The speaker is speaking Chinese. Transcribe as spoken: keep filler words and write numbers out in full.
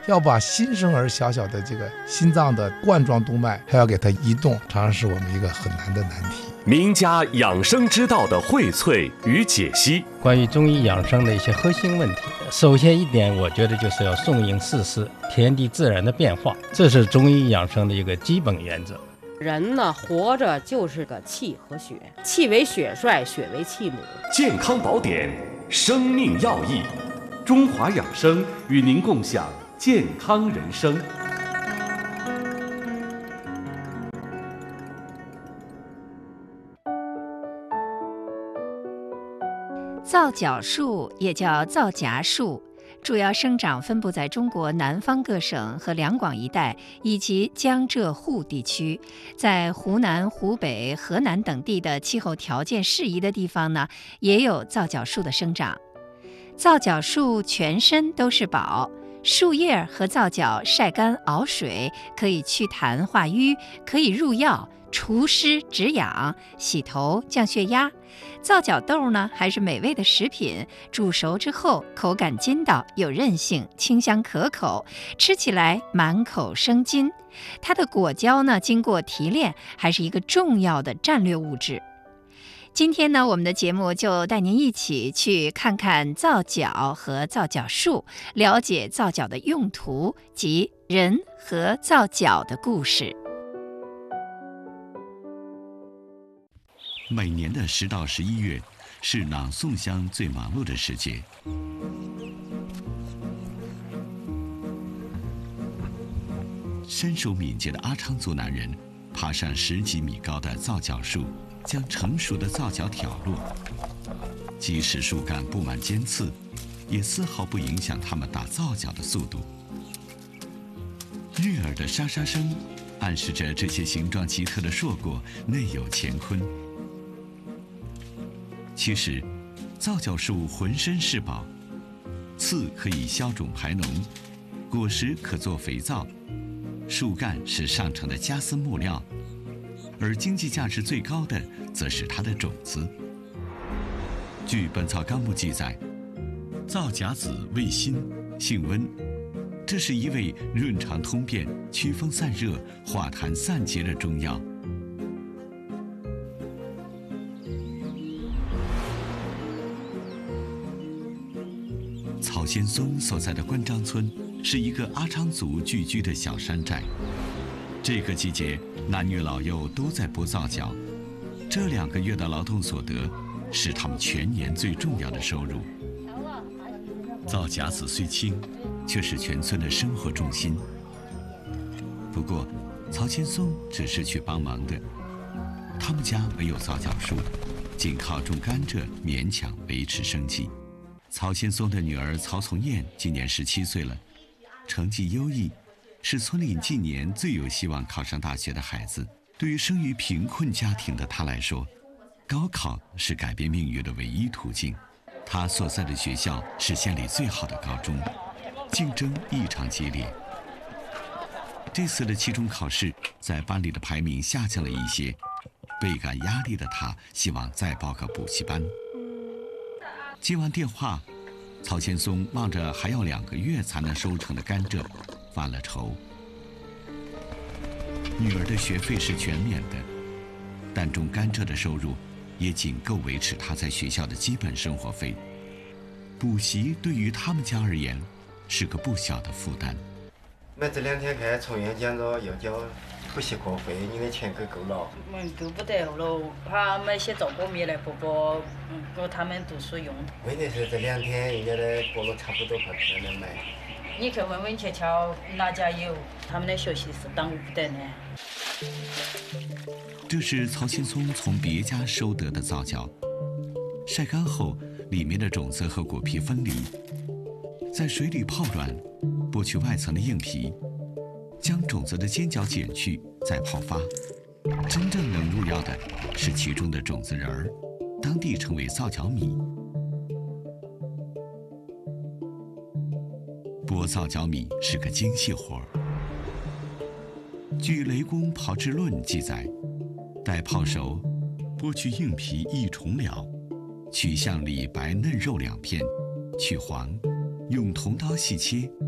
要把新生儿小小的这个心脏的冠状动脉还要给它移动，常常是我们一个很难的难题。 名家养生之道的荟萃与解析， 关于中医养生的一些核心问题，首先一点，我觉得就是要顺应四时，天地自然的变化，这是中医养生的一个基本原则。 人呢，活着就是个气和血，气为血帅，血为气母。 健康宝典，生命要义， 中华养生与您共享健康人生。 皂角树也叫皂荚树，主要生长分布在中国南方各省和两广一带，以及江浙沪地区。在湖南、湖北、河南等地的气候条件适宜的地方呢，也有皂角树的生长。皂角树全身都是宝，树叶和皂角晒干熬水，可以祛痰化瘀，可以入药、除湿止痒、洗头降血压。皂角豆呢，还是美味的食品，煮熟之后口感筋道有韧性，清香可口，吃起来满口生津。它的果胶呢，经过提炼，还是一个重要的战略物质。今天呢，我们的节目就带您一起去看看皂角和皂角树，了解皂角的用途及人和皂角的故事。 每年的十到十一月是朗诵乡最忙碌的时节。身手敏捷的阿昌族男人爬上十几米高的皂角树，将成熟的皂角挑落，即使树干布满尖刺，也丝毫不影响他们打皂角的速度。悦耳的沙沙声暗示着这些形状奇特的硕果内有乾坤。其实，皂角树浑身是宝，刺可以消肿排脓，果实可做肥皂，树干是上乘的家私木料，而经济价值最高的则是它的种子。据《本草纲目》记载，皂荚子味辛，性温，这是一味润肠通便、祛风散热、化痰散结的中药。曹先松所在的关张村是一个阿昌族聚居的小山寨。这个季节，男女老幼都在播皂角，这两个月的劳动所得是他们全年最重要的收入。皂荚子虽轻，却是全村的生活重心。不过，曹先松只是去帮忙的，他们家没有皂角树，仅靠种甘蔗勉强维持生计。曹先松的女儿曹从燕今年十七岁了，成绩优异，是村里近年最有希望考上大学的孩子。对于生于贫困家庭的她来说，高考是改变命运的唯一途径。她所在的学校是县里最好的高中，竞争异常激烈。这次的期中考试，在班里的排名下降了一些，倍感压力的她希望再报个补习班。接完电话，曹先松望着还要两个月才能收成的甘蔗，犯了愁。女儿的学费是全免的，但种甘蔗的收入也仅够维持她在学校的基本生活费。补习对于他们家而言是个不小的负担。 那这两天看从院讲着要交补习课费，你的钱够够了？ 嗯，够不得了，怕买些皂果米来补补，嗯，给他们读书用。 问题是这两天人家的过了差不多，快不能买。 你去问问瞧瞧哪家有，他们的学习是耽误不得的。 这是曹先松从别家收得的皂角，晒干后，里面的种子和果皮分离，在水里泡软，剥去外层的硬皮，将种子的尖角剪去，再泡发。真正能入药的是其中的种子仁儿，当地称为皂角米。剥皂角米是个精细活儿。据《雷公炮制论》记载，待泡熟，剥去硬皮一重了，取向里白嫩肉两片，去黄，用铜刀细切，